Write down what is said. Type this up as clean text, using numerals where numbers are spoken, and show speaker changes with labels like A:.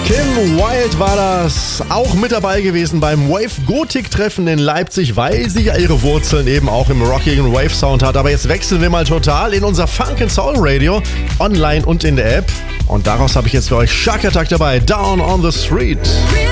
A: Kim Wilde war das, auch mit dabei gewesen beim Wave Gothic Treffen in Leipzig, weil sie ja ihre Wurzeln eben auch im rockigen Wave Sound hat. Aber jetzt wechseln wir mal total in unser Funk & Soul Radio, online und in der App. Und daraus habe ich jetzt für euch Shark Attack dabei, Down on the Street.